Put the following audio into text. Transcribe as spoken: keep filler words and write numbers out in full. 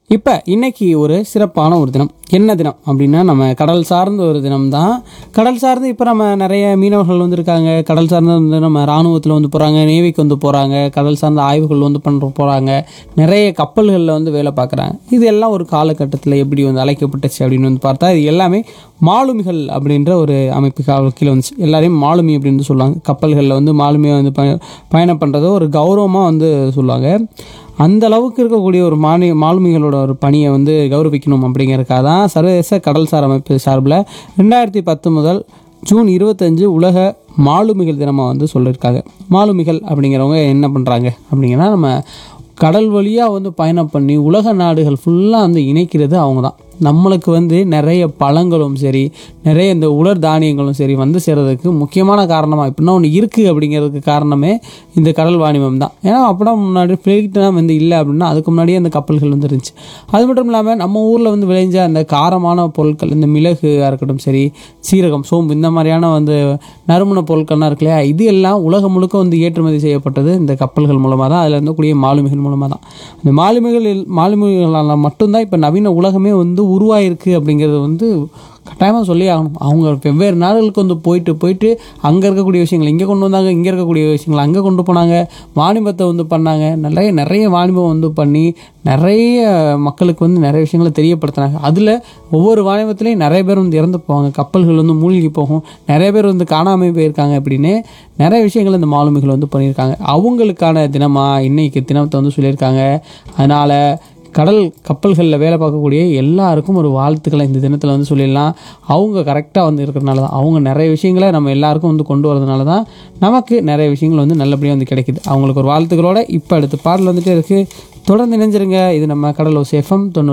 இப்போ இன்னைக்கு ஒரு சிறப்பான ஒரு தினம். என்ன தினம் அப்படின்னா, நம்ம கடல் சார்ந்த ஒரு தினம் தான். கடல் சார்ந்து இப்போ நம்ம நிறைய மீனவர்கள் வந்திருக்காங்க. கடல் சார்ந்து வந்து நம்ம இராணுவத்தில் வந்து போகிறாங்க, நேவிக்கு வந்து போகிறாங்க, கடல் சார்ந்த ஆய்வுகள் வந்து பண்ணுற போகிறாங்க. நிறைய கப்பல்களில் வந்து வேலை பார்க்குறாங்க. இது எல்லாம் ஒரு காலகட்டத்தில் எப்படி வந்து அழைக்கப்பட்டுச்சு அப்படின்னு வந்து பார்த்தா, இது எல்லாமே மாலுமிகள் அப்படின்ற ஒரு அமைப்பு கீழே வந்துச்சு. எல்லாரையும் மாலுமி அப்படின்னு சொல்லுவாங்க. கப்பல்களில் வந்து மாலுமியை வந்து ப பயணம் பண்ணுறத ஒரு கௌரவமாக வந்து சொல்லுவாங்க. அந்த அளவுக்கு இருக்கக்கூடிய ஒரு மானி மாலுமிகளோட ஒரு பணியை வந்து கௌரவிக்கணும் அப்படிங்கிறதுக்காக தான் சர்வதேச கடல்சார் அமைப்பு சார்பில் ரெண்டாயிரத்தி பத்து முதல் ஜூன் இருபத்தஞ்சு உலக மாலுமிகள் தினமாக வந்து சொல்லியிருக்காங்க. மாலுமிகள் அப்படிங்கிறவங்க என்ன பண்ணுறாங்க அப்படிங்கன்னா, நம்ம கடல் வழியாக வந்து பயணம் பண்ணி உலக நாடுகள் ஃபுல்லாக வந்து இணைக்கிறது அவங்க தான். நம்மளுக்கு வந்து நிறைய பழங்களும் சரி, நிறைய இந்த உலர் தானியங்களும் சரி வந்து சேர்றதுக்கு முக்கியமான காரணமாக இப்படின்னா ஒன்று இருக்குது அப்படிங்கிறதுக்கு காரணமே இந்த கடல் வாணிபம் தான். ஏன்னா அப்படின்னா முன்னாடி ஃப்ளைட்லாம் வந்து இல்லை அப்படின்னா அதுக்கு முன்னாடியே அந்த கப்பல்கள் வந்து இருந்துச்சு. அது மட்டும் இல்லாமல் நம்ம ஊரில் வந்து விளைஞ்ச அந்த காரமான பொருட்கள், இந்த மிளகாக இருக்கட்டும் சரி, சீரகம், சோம்பு, இந்த மாதிரியான வந்து நறுமண பொருட்கள்லாம் இருக்கு இல்லையா, இது எல்லாம் உலகம் முழுக்க வந்து ஏற்றுமதி செய்யப்பட்டது இந்த கப்பல்கள் மூலமாக தான். அதில் இருந்தக்கூடிய மாலுமிகள் மூலமாக தான். அந்த மாலுமிகள் மாலுமிகளால் மட்டும்தான் இப்போ நவீன உலகமே வந்து உருவாயிருக்கு அப்படிங்கிறது வந்து கட்டாயமாக சொல்லி ஆகணும். அவங்க வெவ்வேறு நாடுகளுக்கு வந்து போயிட்டு போயிட்டு அங்கே இருக்கக்கூடிய விஷயங்கள் இங்கே கொண்டு வந்தாங்க, இங்கே இருக்கக்கூடிய விஷயங்கள் அங்கே கொண்டு போனாங்க, வாணிபத்தை வந்து பண்ணாங்க. நிறைய நிறைய வாணிபம் வந்து பண்ணி நிறைய மக்களுக்கு வந்து நிறைய விஷயங்களை தெரியப்படுத்தினாங்க. அதில் ஒவ்வொரு வாணிபத்துலேயும் நிறைய பேர் வந்து இறந்து போவாங்க, கப்பல்கள் வந்து மூழ்கி போகும், நிறைய பேர் வந்து காணாமல் போயிருக்காங்க. அப்படின்னு நிறைய விஷயங்கள் இந்த மாலுமிகள் வந்து பண்ணியிருக்காங்க. அவங்களுக்கான தினமாக இன்னைக்கு தினத்தை வந்து சொல்லியிருக்காங்க. அதனால் கடல் கப்பல்களில் வேலை பார்க்கக்கூடிய எல்லாருக்கும் ஒரு வாழ்த்துக்களை இந்த தினத்தில் வந்து சொல்லிடலாம். அவங்க கரெக்டாக வந்து இருக்கிறதுனால தான், அவங்க நிறைய விஷயங்களை நம்ம எல்லாருக்கும் வந்து கொண்டு வரதுனால தான் நமக்கு நிறைய விஷயங்கள் வந்து நல்லபடியாக வந்து கிடைக்குது. அவங்களுக்கு ஒரு வாழ்த்துக்களோட இப்போ அடுத்து பாடல் வந்துகிட்டே இருக்குது. தொடர்ந்து இணைஞ்சிருங்க. இது நம்ம கடலோசை எஃப்எம் தொண்ணூறு